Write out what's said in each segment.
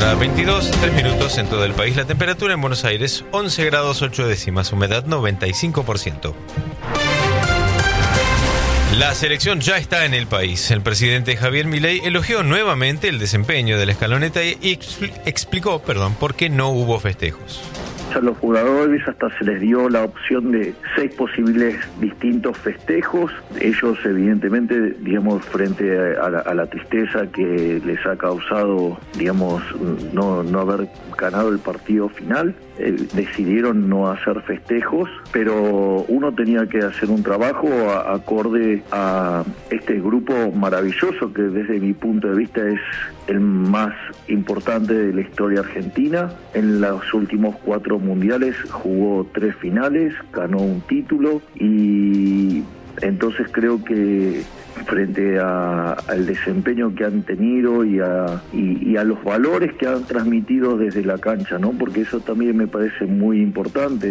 Hora 22, 3 minutos en todo el país. La temperatura en Buenos Aires, 11 grados 8 décimas, humedad 95%. La selección ya está en el país. El presidente Javier Milei elogió nuevamente el desempeño de la escaloneta y explicó, por qué no hubo festejos. A los jugadores hasta se les dio la opción de 6 posibles distintos festejos. Ellos evidentemente, frente a la tristeza que les ha causado, no haber ganado el partido final, decidieron no hacer festejos, pero uno tenía que hacer un trabajo acorde a este grupo maravilloso que desde mi punto de vista es el más importante de la historia argentina. En los últimos 4 mundiales jugó 3 finales, ganó un título y entonces creo que frente al desempeño que han tenido y a los valores que han transmitido desde la cancha, ¿no? Porque eso también me parece muy importante.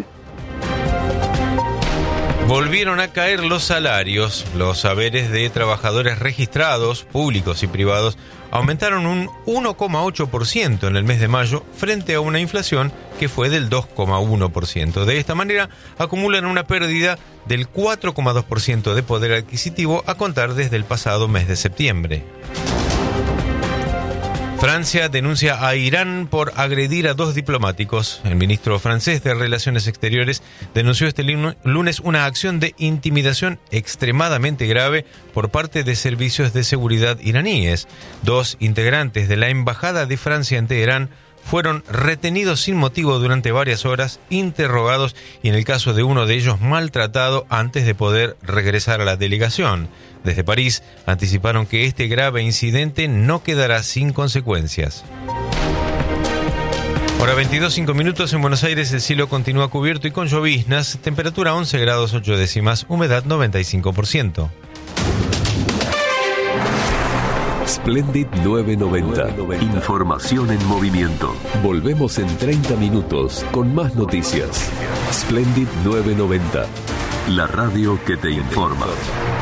Volvieron a caer los salarios. Los haberes de trabajadores registrados, públicos y privados, aumentaron un 1,8% en el mes de mayo frente a una inflación que fue del 2,1%. De esta manera, acumulan una pérdida del 4,2% de poder adquisitivo a contar desde el pasado mes de septiembre. Francia denuncia a Irán por agredir a 2 diplomáticos. El ministro francés de Relaciones Exteriores denunció este lunes una acción de intimidación extremadamente grave por parte de servicios de seguridad iraníes. 2 integrantes de la Embajada de Francia en Teherán fueron retenidos sin motivo durante varias horas, interrogados y en el caso de uno de ellos maltratado antes de poder regresar a la delegación. Desde París anticiparon que este grave incidente no quedará sin consecuencias. Hora 22, 5 minutos en Buenos Aires, el cielo continúa cubierto y con lloviznas, temperatura 11 grados 8 décimas, humedad 95%. Splendid 990. Información en movimiento. Volvemos en 30 minutos con más noticias. Splendid 990. La radio que te informa.